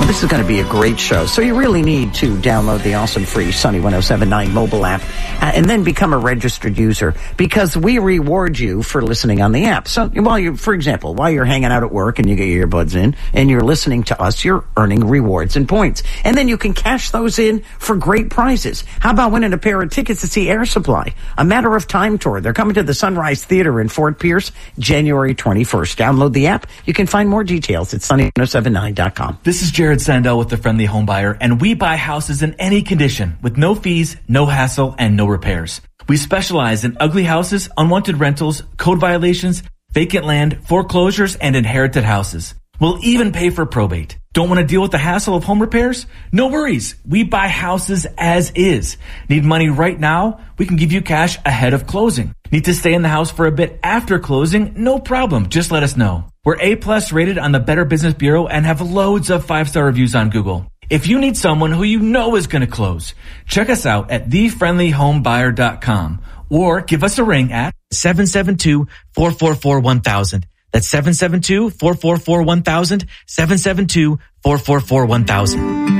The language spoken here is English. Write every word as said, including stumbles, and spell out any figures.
Well, this is going to be a great show. So you really need to download the awesome free Sunny one oh seven point nine mobile app uh, and then become a registered user, because we reward you for listening on the app. So while you, for example, while you're hanging out at work and you get your earbuds in and you're listening to us, you're earning rewards and points. And then you can cash those in for great prizes. How about winning a pair of tickets to see Air Supply, A Matter of Time tour? They're coming to the Sunrise Theater in Fort Pierce, January twenty-first. Download the app. You can find more details at sunny one oh seven nine dot com. This is Jared Sandell with the Friendly Home Buyer, and we buy houses in any condition with no fees, no hassle, and no repairs. We specialize in ugly houses, unwanted rentals, code violations, vacant land, foreclosures, and inherited houses. We'll even pay for probate. Don't want to deal with the hassle of home repairs? No worries. We buy houses as is. Need money right now? We can give you cash ahead of closing. Need to stay in the house for a bit after closing? No problem. Just let us know. We're A-plus rated on the Better Business Bureau and have loads of five-star reviews on Google. If you need someone who you know is going to close, check us out at the friendly home buyer dot com or give us a ring at seven seven two, four four four, one thousand. That's seven seven two, four four four, one thousand, seven seven two, four four four, one thousand.